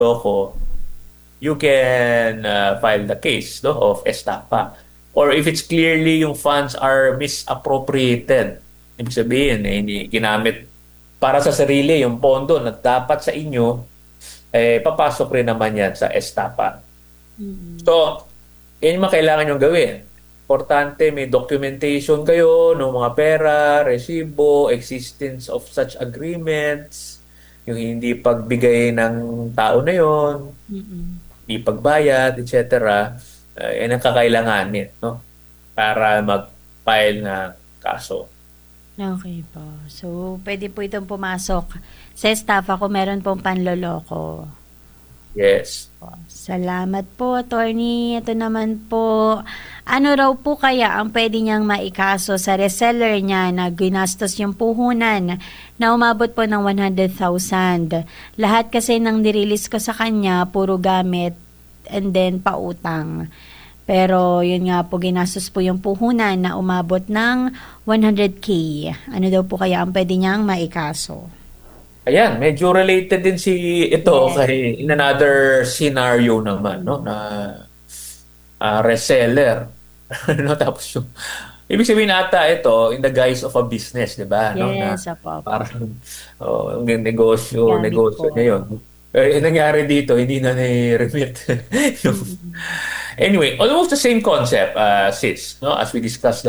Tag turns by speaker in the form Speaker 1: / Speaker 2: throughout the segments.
Speaker 1: loko, you can file the case, no, of estafa. Or if it's clearly yung funds are misappropriated, ibig sabihin, hindi ginamit para sa sarili yung pondo na dapat sa inyo, papasok rin naman yan sa estafa.
Speaker 2: Mm.
Speaker 1: So, yan yung mga kailangan nyo gawin. Importante, may documentation kayo ng mga pera, resibo, existence of such agreements, yung hindi pagbigay ng tao na yon,
Speaker 2: Mm.
Speaker 1: hindi pagbayad, etc. Yan ang kakailanganin, no? Para mag-file ng kaso.
Speaker 2: Okay po. So, pwede po itong pumasok sa estafa kung meron pong panloloko.
Speaker 1: Yes.
Speaker 2: Po. Salamat po, attorney. Ito naman po, ano raw po kaya ang pwede niyang maikaso sa reseller niya na ginastos yung puhunan na umabot po ng 100,000? Lahat kasi nang nirelease ko sa kanya, puro gamit and then pautang. Pero yun nga po, ginastos po yung puhunan na umabot ng 100K. Ano daw po kaya ang pwede niyang maikaso?
Speaker 1: Ayan, medyo related din si ito
Speaker 2: Yes.
Speaker 1: kay in another scenario naman, no, na reseller. No, tapos yung ibig sabihin ata ito in the guise of a business, 'di ba? No, na
Speaker 2: Yes, apo, apo.
Speaker 1: parang yung negosyo,
Speaker 2: Gamit
Speaker 1: negosyo
Speaker 2: po.
Speaker 1: niya 'yon. Yung nangyari dito, hindi na ni-remit. Yung-
Speaker 2: Mm.
Speaker 1: Anyway, almost the same concept, sis, no? As we discussed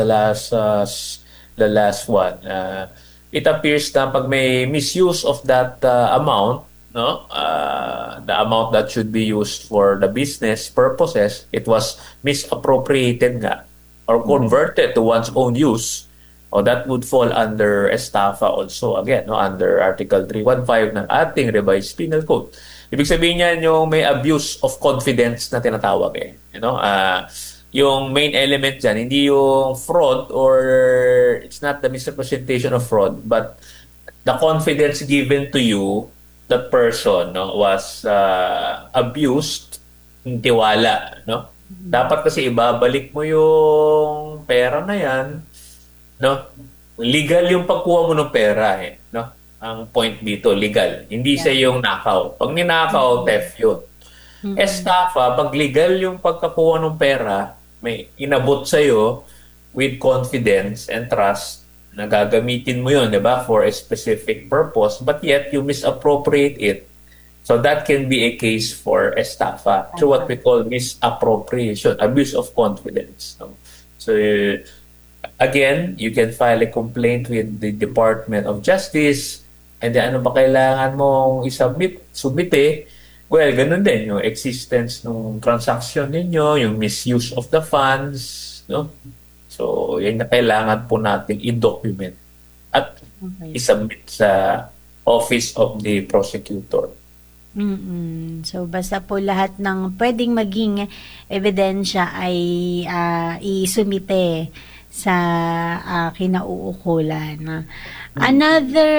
Speaker 1: the last one. It appears na pag may misuse of that amount, no? The amount that should be used for the business purposes, it was misappropriated nga or converted to one's own use. O that would fall under estafa also again, no, under Article 315 ng ating revised penal code. Ibig sabihin niyan yung may abuse of confidence na tinatawag eh. Yung main element diyan hindi yung fraud, or it's not the misrepresentation of fraud, but the confidence given to you, that person, no, was abused yung tiwala, no? Dapat kasi ibabalik mo yung pera na yan, no? Legal yung pagkuha mo ng pera eh, no? Ang point dito, legal. Hindi
Speaker 2: Yeah.
Speaker 1: sa yung nakaw. Pag ninakaw,
Speaker 2: Mm.
Speaker 1: theft yun.
Speaker 2: Mm.
Speaker 1: Estafa, pag legal yung pagkakuha ng pera, may inabot sa'yo with confidence and trust na gagamitin mo yun, di ba, for a specific purpose, but yet you misappropriate it. So that can be a case for estafa. So what we call misappropriation, abuse of confidence. No? So again, you can file a complaint with the Department of Justice, and then ano ba kailangan mong submit? Well, ganun din yung existence ng transaction ninyo, yung misuse of the funds, no? So, yan na kailangan po nating i-document at
Speaker 2: Okay.
Speaker 1: isubmit sa Office of the Prosecutor.
Speaker 2: Mm. So, basta po lahat ng pwedeng maging ebidensya ay isumite sa kinauukulan. Another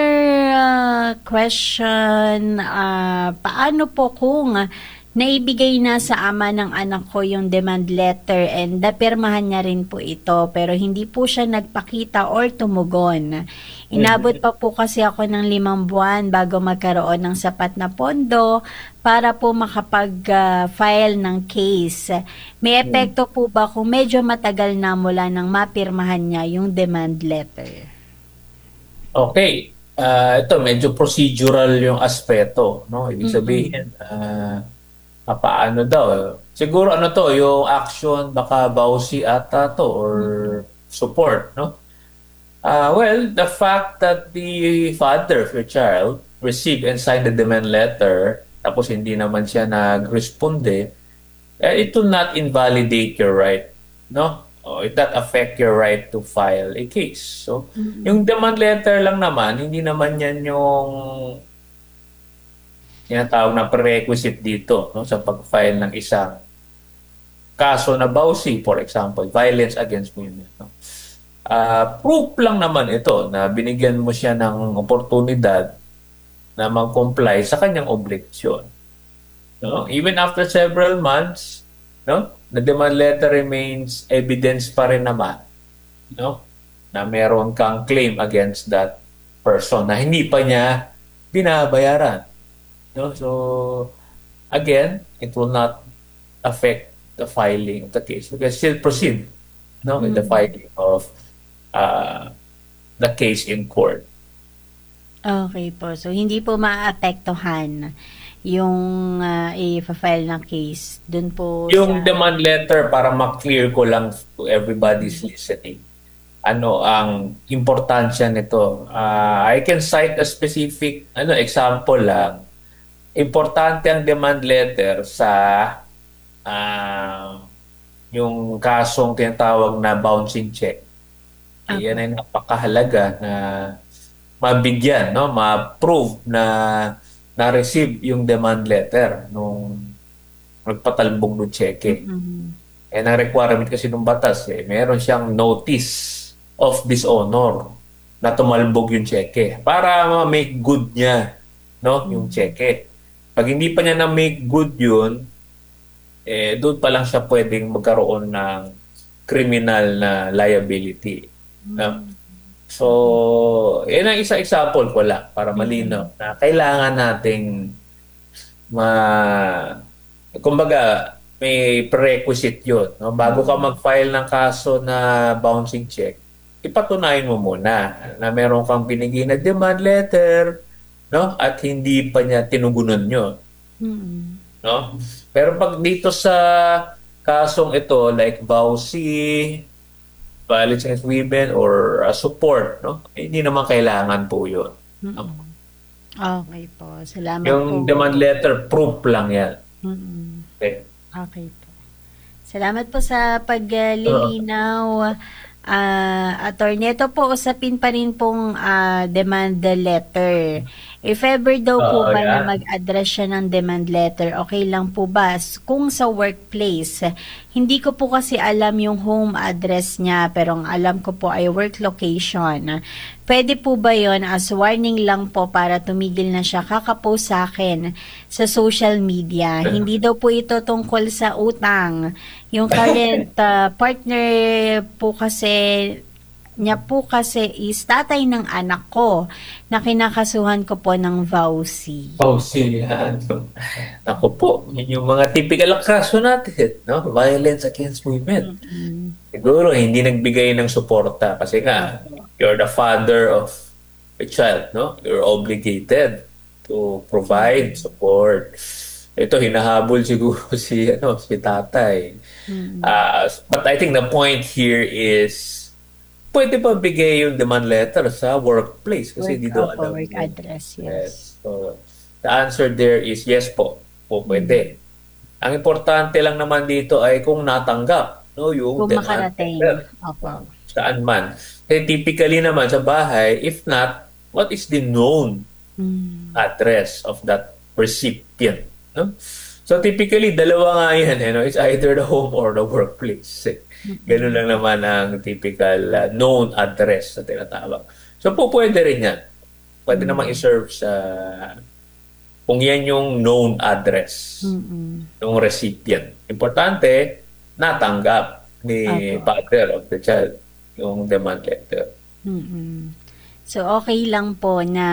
Speaker 2: question, paano po kung naibigay na sa ama ng anak ko yung demand letter and napirmahan niya rin po ito pero hindi po siya nagpakita or tumugon. Inabot pa po kasi ako ng 5 buwan bago magkaroon ng sapat na pondo para po makapag-file ng case. May epekto po ba kung medyo matagal na mula nang mapirmahan niya yung demand letter?
Speaker 1: Okay. Ito, medyo procedural yung aspeto, no? Ibig
Speaker 2: Mm.
Speaker 1: sabihin, paano daw? Siguro ano to, yung action, baka bawsi ata to, or
Speaker 2: Mm.
Speaker 1: support, no? Well, the fact that the father of your child received and signed the demand letter, tapos hindi naman siya nag-responde, it will not invalidate your right, no? Or it not affect your right to file a case. So, yung
Speaker 2: Mm.
Speaker 1: demand letter lang naman, hindi naman yan yung tinatawag na prerequisite dito, no, sa pag-file ng isang kaso na bawsi, for example, violence against women. No? Proof lang naman ito na binigyan mo siya ng oportunidad na mag-comply sa kanyang obligasyon. No? Even after several months, no, the demand letter remains evidence pa rin naman, no, na meron kang claim against that person na hindi pa niya binabayaran. No? So, again, it will not affect the filing of the case. We can still proceed, no, with the
Speaker 2: Mm.
Speaker 1: filing of uh, the case in court.
Speaker 2: Okay po. So, hindi po maapektuhan yung i-file ng case dun po sa...
Speaker 1: Yung demand letter, para ma-clear ko lang to everybody's listening, ano ang importansya nito? I can cite a specific example lang. Importante ang demand letter sa ah, yung kasong tinatawag na bouncing check. Yan
Speaker 2: Apo.
Speaker 1: ay napakahalaga na mabigyan, no, ma-prove na na-receive yung demand letter nung nagpatalbog ng cheque.
Speaker 2: Mm.
Speaker 1: And ang requirement kasi ng batas, meron siyang notice of dishonor na tumalbog yung cheque para ma-make good niya, no, yung
Speaker 2: Mm.
Speaker 1: cheque. Pag hindi pa niya na-make good yun, doon pa lang siya pwedeng magkaroon ng criminal na liability. No?
Speaker 2: Mm.
Speaker 1: So, yan ang isa example ko lang para
Speaker 2: Mm.
Speaker 1: malinaw na kailangan nating ma kumbaga may prerequisite yun. No? Bago ka
Speaker 2: Mm.
Speaker 1: mag-file ng kaso na bouncing check, ipatunayan mo muna na meron kang binigay na demand letter, no? At hindi pa niya tinugunan yun,
Speaker 2: Mm.
Speaker 1: no? Pero pag dito sa kasong ito, like vowsy, violence against women, or support, no? Hindi naman kailangan po yun. No?
Speaker 2: Mm. Okay po. Salamat
Speaker 1: Yung
Speaker 2: po.
Speaker 1: demand letter, proof lang yan.
Speaker 2: Mm.
Speaker 1: Okay.
Speaker 2: Okay po. Salamat po sa
Speaker 1: Oo.
Speaker 2: paglilinaw. Attorney, ito po usapin pa rin pong demand letter. If ever daw po
Speaker 1: Oo,
Speaker 2: ba na
Speaker 1: yan.
Speaker 2: mag-address siya ng demand letter, okay lang po ba? Kung sa workplace, hindi ko po kasi alam yung home address niya, pero ang alam ko po ay work location. Pwede po ba yon as warning lang po para tumigil na siya kakapost sa akin sa social media? Hindi daw po ito tungkol sa utang. Yung current partner po kasi niya po kasi is tatay ng anak ko na kinakasuhan ko po ng vowsy.
Speaker 1: Vowsy, yan. Ako po, yun yung mga typical kaso natin, no? Violence against women.
Speaker 2: Mm-mm.
Speaker 1: Siguro, hindi nagbigay ng suporta kasi nga,
Speaker 2: Opo.
Speaker 1: you're the father of a child, no? You're obligated to provide support. Ito, hinahabol siguro si tatay.
Speaker 2: Mm-mm.
Speaker 1: But I think the point here is, pwede ba bigay yung demand letter sa workplace kasi
Speaker 2: Work,
Speaker 1: hindi daw
Speaker 2: opo,
Speaker 1: alam
Speaker 2: work
Speaker 1: yung
Speaker 2: address, yes.
Speaker 1: yes. So, the answer there is yes po. Po
Speaker 2: Mm.
Speaker 1: pwede. Ang importante lang naman dito ay kung natanggap, no, yung
Speaker 2: Kung
Speaker 1: demand
Speaker 2: makarating.
Speaker 1: letter.
Speaker 2: Opo.
Speaker 1: Saan man. Eh, typically naman sa bahay, if not, what is the known
Speaker 2: Mm.
Speaker 1: address of that recipient? No? So typically, dalawa nga yan. No? It's either the home or the workplace. Ganun
Speaker 2: Mm-mm.
Speaker 1: lang naman ang typical known address na tinatawag. So po pwede rin yan. Pwede namang
Speaker 2: Mm.
Speaker 1: iserve sa kung yan yung known address
Speaker 2: Mm-mm.
Speaker 1: ng recipient. Importante, natanggap ni
Speaker 2: Opo.
Speaker 1: father of the child yung demand letter.
Speaker 2: Mm-mm. So, okay lang po na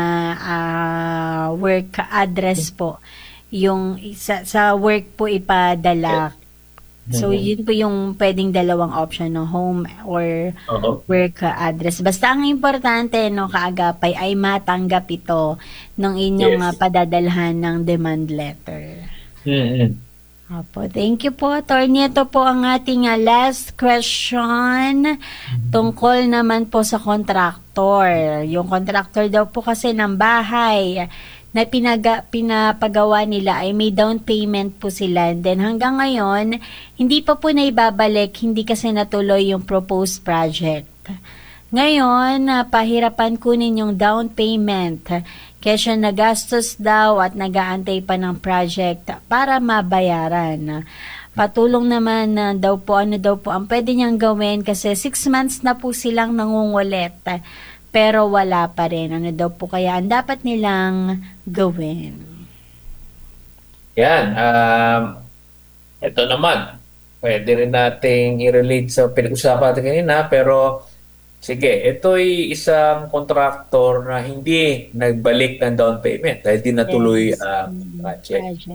Speaker 2: work address po. Yung sa work po ipadala. So,
Speaker 1: Mhm.
Speaker 2: yun po yung pwedeng dalawang option, no? Home or
Speaker 1: Oo.
Speaker 2: work address. Basta ang importante, no, kaagapay, ay matanggap ito ng inyong
Speaker 1: Yes.
Speaker 2: padadalhan ng demand letter.
Speaker 1: Mhm.
Speaker 2: Opo, thank you po, Attorney. Ito po ang ating last question tungkol naman po sa contractor. Yung contractor daw po kasi ng bahay na pinapagawa nila ay may down payment po sila. And then hanggang ngayon, hindi pa po naibabalik, hindi kasi natuloy yung proposed project. Ngayon, pahirapan kunin yung down payment. Kaya siya nagastos daw at nagaantay pa ng project para mabayaran. Patulong naman na daw po, ano daw po ang pwede niyang gawin kasi 6 months na po silang nangungulit. Pero wala pa rin. Ano daw po kaya ang dapat nilang gawin?
Speaker 1: Yan. Ito naman. Pwede rin nating i-relate sa pinag-usapan natin kanina, pero sige, ito'y isang contractor na hindi nagbalik ng down payment dahil di natuloy
Speaker 2: Yes.
Speaker 1: ang project.
Speaker 2: Project.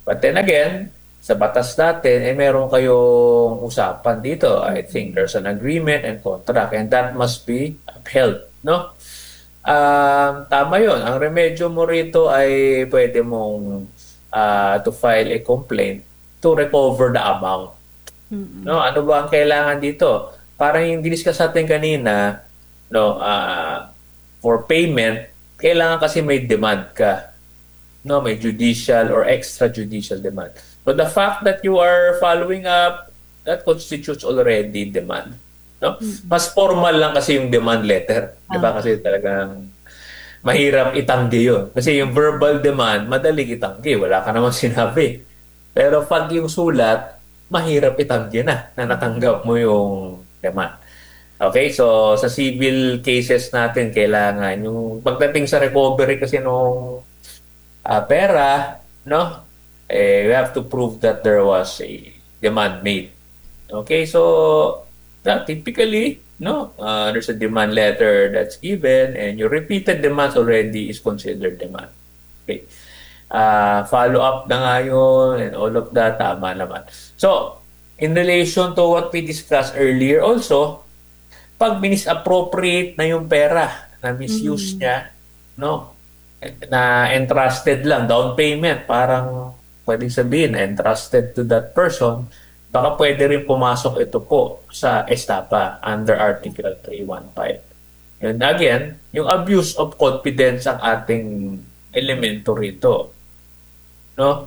Speaker 1: But then again, sa batas natin, meron kayong usapan dito. I think there's an agreement and contract and that must be upheld, no? Tama yun. Ang remedyo mo rito ay pwede mong to file a complaint to recover the amount. No, ano ba ang kailangan dito? Parang yung diniscuss natin kanina, no, for payment, kailangan kasi may demand ka. No, may judicial or extrajudicial demand. But the fact that you are following up, that constitutes already demand. No? Mas formal lang kasi yung demand letter. Di ba? Kasi talagang mahirap itanggi yun. Kasi yung verbal demand, madaling itanggi. Wala ka namang sinabi. Pero pag yung sulat, mahirap itanggi na natanggap mo yung demand. Okay, so sa civil cases natin, kailangan yung pagdating sa recovery kasi nung pera, no? We have to prove that there was a demand made. Okay, so typically, no, there's a demand letter that's given and your repeated demands already is considered demand. Okay. Follow up na nga yun and all of that, tama naman. So, in relation to what we discussed earlier also, pag misappropriate na yung pera, na misuse niya, no, na entrusted lang, down payment, parang pwedeng sabihin, entrusted to that person, baka pwede rin pumasok ito po sa estafa under Article 315. And again, yung abuse of confidence ang ating elemento rito. No?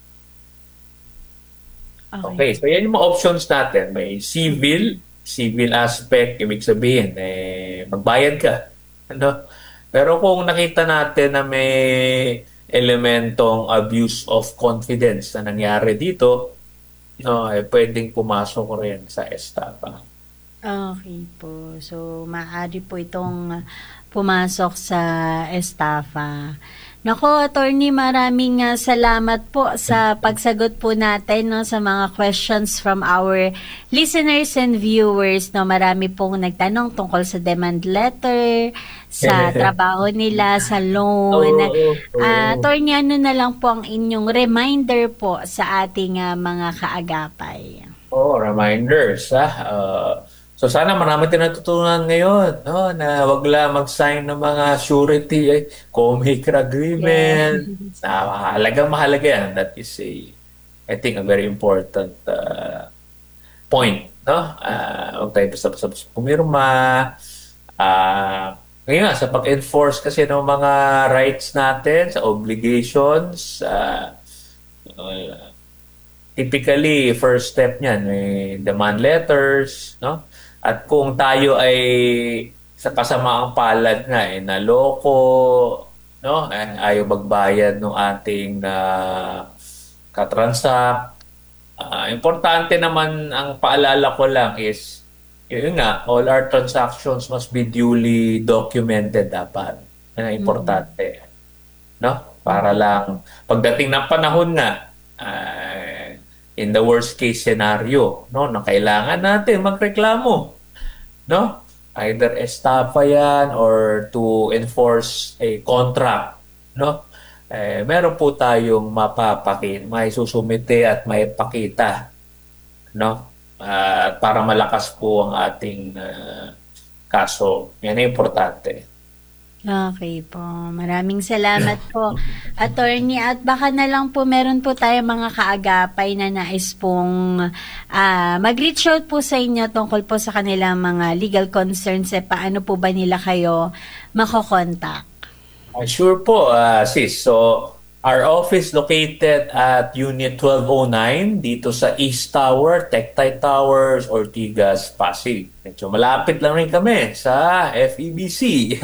Speaker 1: Okay, so yan yung mga options natin. May civil aspect, ibig sabihin, magbayad ka. Ano? Pero kung nakita natin na may elementong abuse of confidence na nangyari dito, no, pwedeng pumasok rin sa estafa.
Speaker 2: Okay po. So, maaari po itong pumasok sa estafa. Nako, Attorney, maraming salamat po sa pagsagot po natin, no, sa mga questions from our listeners and viewers. No, marami pong nagtanong tungkol sa demand letter, sa trabaho nila, sa loan. Attorney, ano na lang po ang inyong reminder po sa ating mga kaagapay?
Speaker 1: Reminders. So sana marami tayong natutunan ngayon, no, na wag lang mag-sign ng mga surety, co-maker agreement. Mahalaga yan. That is I think a very important point, no? Huwag tayo basta-basta pumirma. Ngayon sa pag-enforce kasi ng mga rights natin, sa obligations, typically first step niyan may demand letters, no? At kung tayo ay sa kasamaang palad nga naloko, no, ayaw magbayad ng ating katransak, importante naman, ang paalala ko lang is yun nga, all our transactions must be duly documented dapat. Yan ang importante. No? Para lang pagdating ng panahon na in the worst case scenario, no, na kailangan natin magreklamo, no? Either estafa yan or to enforce a contract, no? Meron po tayong may susumite at may pakita, no? Para malakas po ang ating kaso. Yan ang importante.
Speaker 2: Okay po. Maraming salamat po, Attorney. At baka na lang po meron po tayo mga kaagapay na nais pong mag-reach out po sa inyo tungkol po sa kanilang mga legal concerns. Paano po ba nila kayo makokontak?
Speaker 1: Sure po, sis. So, our office located at Unit 1209 dito sa East Tower, Tectite Towers, Ortigas, Pasig. So malapit lang rin kami sa FEBC.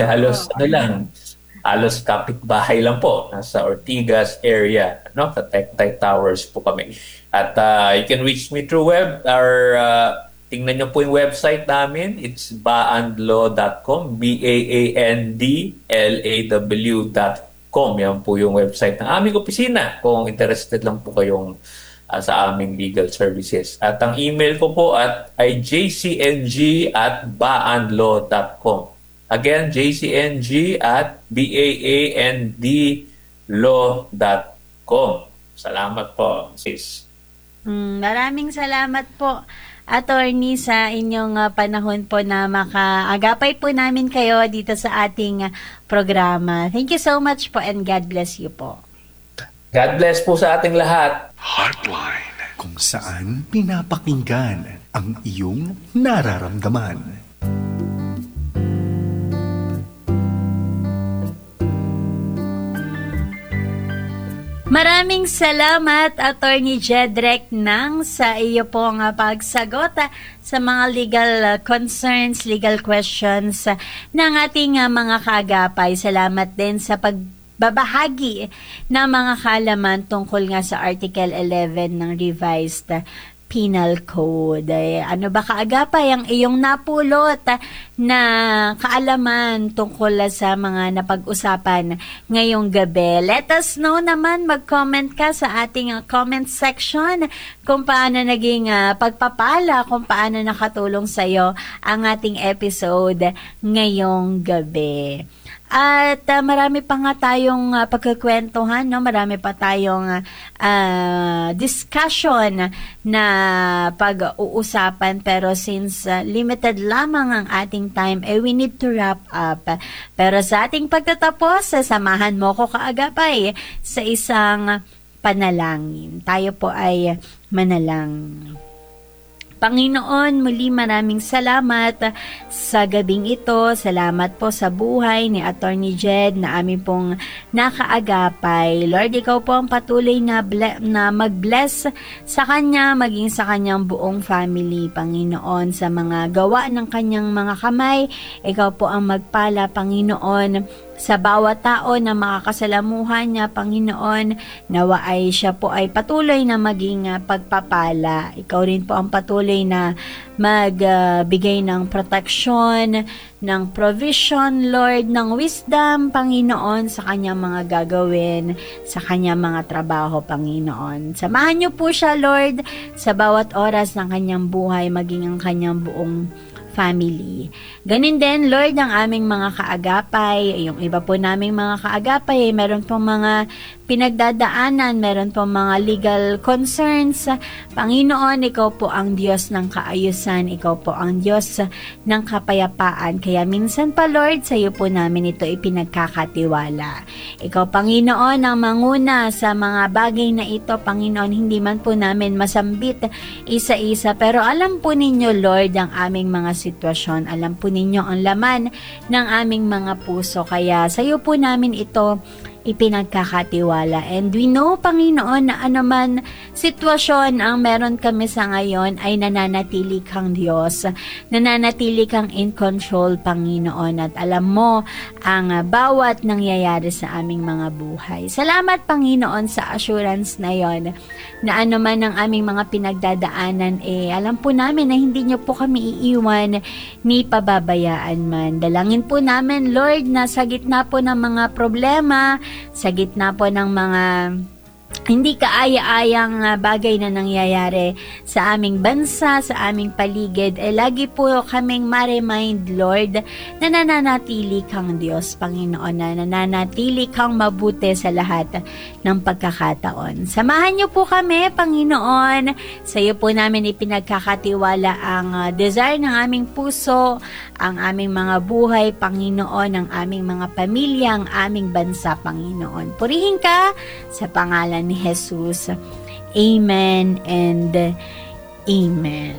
Speaker 1: Halos kapitbahay lang po. Nasa Ortigas area, no? Sa Tectite Towers po kami. At you can reach me through tingnan nyo po yung website namin. It's baandlaw.com, baandlaw.com. Yan po yung website ng aming opisina kung interested lang po kayong sa aming legal services. At ang email ko po ay jcng@baandlaw.com. Again, jcng@baandlaw.com. Salamat po, sis.
Speaker 2: Maraming salamat po, Attorney, sa inyong panahon po na makaagapay po namin kayo dito sa ating programa. Thank you so much po and God bless you po.
Speaker 1: God bless po sa ating lahat.
Speaker 3: Heartline, kung saan pinapakinggan ang iyong nararamdaman.
Speaker 2: Maraming salamat, Attorney Jedrek Nang, sa iyo pong pagsagot sa mga legal concerns, legal questions ng ating mga kaagapay. Salamat din sa pagbabahagi ng mga kaalaman tungkol nga sa Article 11 ng Revised Penal Code. Ano ba kaagapay ang iyong napulot na kaalaman tungkol sa mga napag-usapan ngayong gabi? Let us know naman, mag-comment ka sa ating comment section kung paano naging pagpapala, kung paano nakatulong sa iyo ang ating episode ngayong gabi. At marami pa nga tayong pagkukwentuhan, no? Marami pa tayong discussion na pag-uusapan, pero since limited lamang ang ating time, we need to wrap up. Pero sa ating pagtatapos, samahan mo ko kaagapay sa isang panalangin. Tayo po ay manalangin. Panginoon, muli maraming salamat sa gabing ito. Salamat po sa buhay ni Attorney Jed na amin pong nakaagapay. Lord, ikaw po ang patuloy na mag-bless sa kanya, maging sa kanyang buong family, Panginoon, sa mga gawa ng kanyang mga kamay. Ikaw po ang magpala, Panginoon, sa bawat tao na makakasalamuhan niya, Panginoon, nawa ay siya po ay patuloy na maging pagpapala. Ikaw rin po ang patuloy na magbigay ng proteksyon, ng provision, Lord, ng wisdom, Panginoon, sa kanyang mga gagawin, sa kanyang mga trabaho, Panginoon. Samahan niyo po siya, Lord, sa bawat oras ng kanyang buhay, maging ang kanyang buong family. Ganin din, Lord, ang aming mga kaagapay, yung iba po naming mga kaagapay, meron pong mga pinagdadaanan, meron pong mga legal concerns. Panginoon, ikaw po ang Diyos ng kaayusan, ikaw po ang Diyos ng kapayapaan. Kaya minsan pa, Lord, sa iyo po namin ito ipinagkakatiwala. Ikaw, Panginoon, ang manguna sa mga bagay na ito, Panginoon, hindi man po namin masambit isa-isa, pero alam po ninyo, Lord, ang aming mga sitwasyon. Alam po ninyo ang laman ng aming mga puso. Kaya sa iyo po namin ito ipinagkakatiwala. And we know, Panginoon, na anuman sitwasyon ang meron kami sa ngayon ay nananatili kang Diyos. Nananatili kang in control, Panginoon. At alam mo ang bawat nangyayari sa aming mga buhay. Salamat, Panginoon, sa assurance na yon, na anuman ang aming mga pinagdadaanan, alam po namin na hindi niyo po kami iiwan ni pababayaan man. Dalangin po namin, Lord, na sa gitna po ng mga problema, sa gitna po ng mga hindi kaaya-ayang bagay na nangyayari sa aming bansa, sa aming paligid, lagi po kaming ma-remind, Lord, na nananatili kang Diyos, Panginoon, na nananatili kang mabuti sa lahat ng pagkakataon. Samahan niyo po kami, Panginoon. Sa iyo po namin ipinagkakatiwala ang desire ng aming puso, ang aming mga buhay, Panginoon, ang aming mga pamilya, ang aming bansa, Panginoon. Purihin ka sa pangalan ni Jesus. Amen and Amen.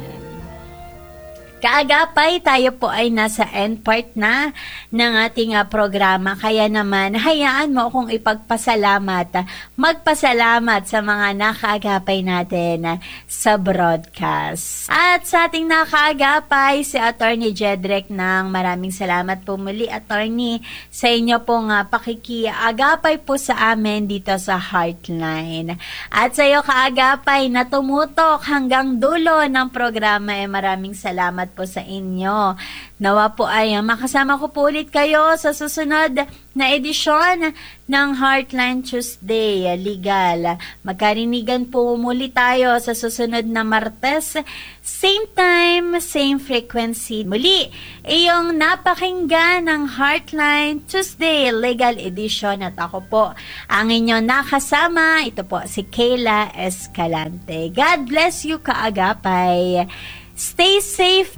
Speaker 2: Kaagapay, tayo po ay nasa end part na ng ating programa. Kaya naman, hayaan mo akong ipagpasalamat, magpasalamat sa mga nakaagapay natin sa broadcast. At sa ating nakaagapay, si Attorney Jedrek Nang, maraming salamat po muli, Attorney, sa inyo pong pakikiagapay po sa amin dito sa Heartline. At sa iyo, kaagapay, na tumutok hanggang dulo ng programa, maraming salamat po sa inyo. Nawa po ay makasama ko po ulit kayo sa susunod na edisyon ng Heartline Tuesday Legal. Magkarinigan po muli tayo sa susunod na Martes. Same time, same frequency. Muli, iyong napakinggan ng Heartline Tuesday Legal Edition. At ako po, ang inyong nakasama, ito po si Kayla Escalante. God bless you, kaagapay. Stay safe.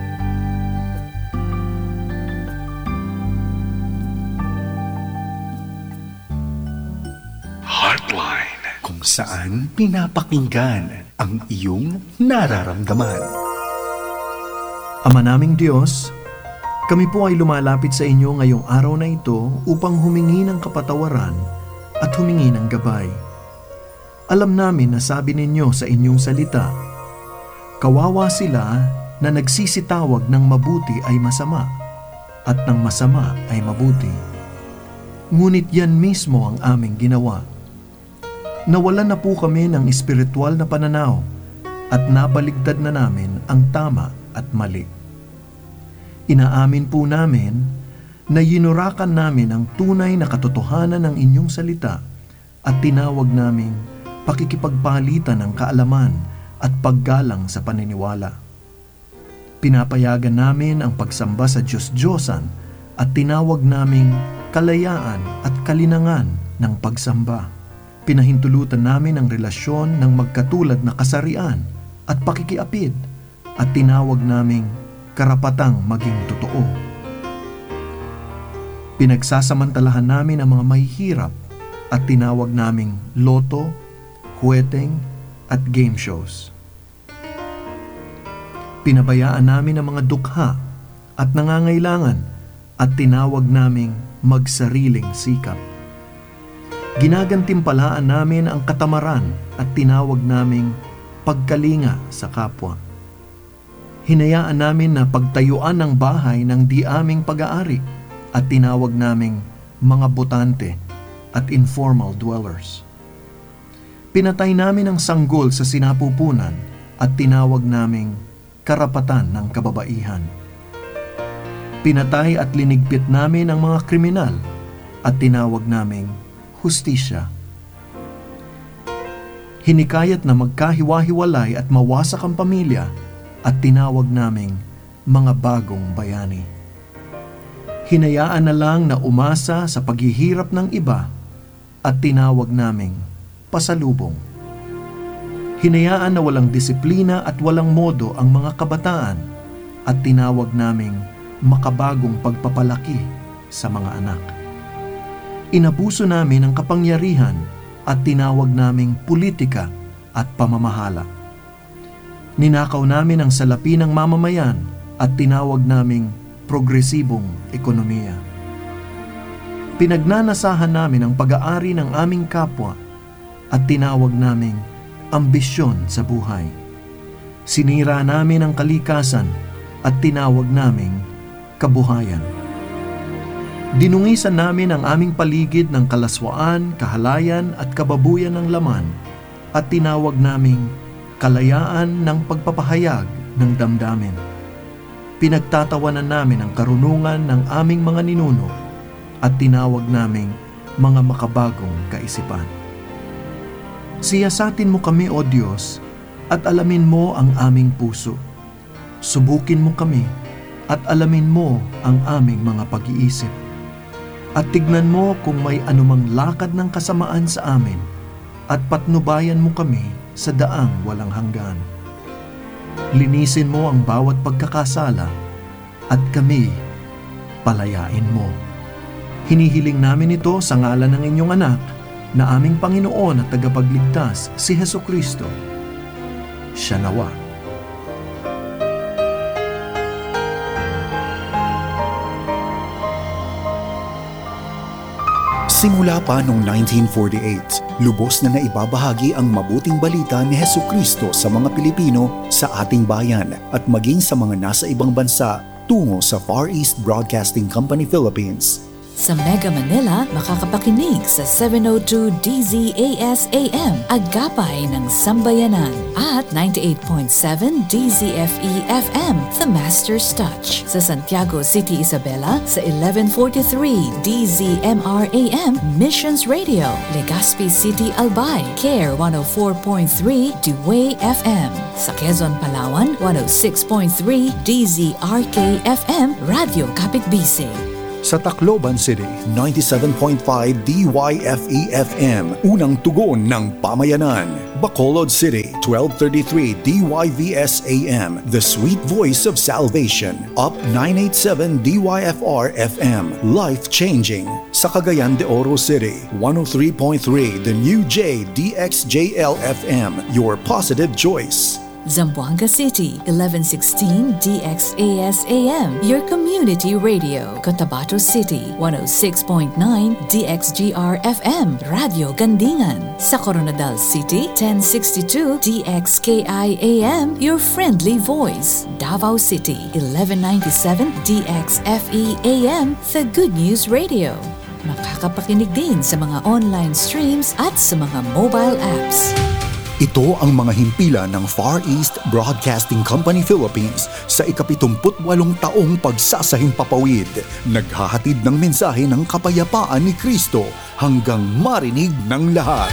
Speaker 3: Heartline, kung saan pinapakinggan ang iyong nararamdaman.
Speaker 4: Ama naming Diyos, kami po ay lumalapit sa inyo ngayong araw na ito upang humingi ng kapatawaran at humingi ng gabay. Alam namin na sabi ninyo sa inyong salita, kawawa sila na nagsisitawag ng mabuti ay masama at ng masama ay mabuti. Ngunit yan mismo ang aming ginawa. Nawalan na po kami ng espiritual na pananaw at nabaligtad na namin ang tama at mali. Inaamin po namin na yinurakan namin ang tunay na katotohanan ng inyong salita at tinawag naming pakikipagpalitan ng kaalaman at paggalang sa paniniwala. Pinapayagan namin ang pagsamba sa Diyos-Diyosan at tinawag naming kalayaan at kalinangan ng pagsamba. Pinahintulutan namin ang relasyon ng magkatulad na kasarian at pakikiapid at tinawag naming karapatang maging totoo. Pinagsasamantalahan namin ang mga mahihirap at tinawag naming loto, huweteng at game shows. Pinabayaan namin ang mga dukha at nangangailangan at tinawag naming magsariling sikap. Ginagantimpalaan namin ang katamaran at tinawag naming pagkalinga sa kapwa. Hinayaan namin na pagtayuan ng bahay ng di aming pag-aari at tinawag naming mga botante at informal dwellers. Pinatay namin ang sanggol sa sinapupunan at tinawag naming karapatan ng kababaihan. Pinatay at linigpit namin ang mga kriminal at tinawag naming hustisya. Hinikayat na magkahiwa-hiwalay at mawasak ang pamilya at tinawag naming mga bagong bayani. Hinayaan na lang na umasa sa paghihirap ng iba at tinawag naming pasalubong. Hinayaan na walang disiplina at walang modo ang mga kabataan at tinawag naming makabagong pagpapalaki sa mga anak. Inabuso namin ang kapangyarihan at tinawag naming politika at pamamahala. Ninakaw namin ang salapi ng mamamayan at tinawag naming progresibong ekonomiya. Pinagnanasahan namin ang pag-aari ng aming kapwa at tinawag naming ambisyon sa buhay. Sinira namin ang kalikasan at tinawag naming kabuhayan. Dinungisan namin ang aming paligid ng kalaswaan, kahalayan at kababuyan ng laman at tinawag naming kalayaan ng pagpapahayag ng damdamin. Pinagtatawanan namin ang karunungan ng aming mga ninuno at tinawag naming mga makabagong kaisipan. Siyasatin mo kami, O Diyos, at alamin mo ang aming puso. Subukin mo kami at alamin mo ang aming mga pag-iisip. At tignan mo kung may anumang lakad ng kasamaan sa amin at patnubayan mo kami sa daang walang hanggan. Linisin mo ang bawat pagkakasala at kami palayain mo. Hinihiling namin ito sa ngalan ng inyong anak na aming Panginoon at tagapagligtas, si Hesukristo. Siya nawa.
Speaker 5: Simula pa noong 1948, lubos na naibabahagi ang mabuting balita ni Hesukristo sa mga Pilipino sa ating bayan at maging sa mga nasa ibang bansa tungo sa Far East Broadcasting Company Philippines.
Speaker 6: Sa Mega Manila, makakapakinig sa 702 DZAS AM, Agapay ng Sambayanan, at 98.7 DZFE FM, The Master's Touch. Sa Santiago City, Isabela, sa 1143 DZMR AM, Missions Radio. Legazpi City, Albay, CARE 104.3 Dewey FM. Sa Quezon, Palawan, 106.3 DZRK FM, Radio Kapitbisig.
Speaker 5: Sa Tacloban City, 97.5 DYFE-FM, unang tugon ng pamayanan. Bacolod City, 1233 DYVS-AM, the sweet voice of salvation. Up 987 DYFR-FM, life-changing. Sa Cagayan de Oro City, 103.3 the new J DXJL-FM, your positive choice.
Speaker 6: Zamboanga City, 1116 DXAS-AM, your community radio. Cotabato City, 106.9 DXGR-FM, Radio Gandingan. Sa Coronadal City, 1062 DXKI-AM, your friendly voice. Davao City, 1197 DXFE-AM, the Good News Radio. Makakapakinig din sa mga online streams at sa mga mobile apps.
Speaker 5: Ito ang mga himpilan ng Far East Broadcasting Company Philippines sa ika-78 taong pagsasahimpapawid. Naghahatid ng mensahe ng kapayapaan ni Kristo hanggang marinig ng lahat.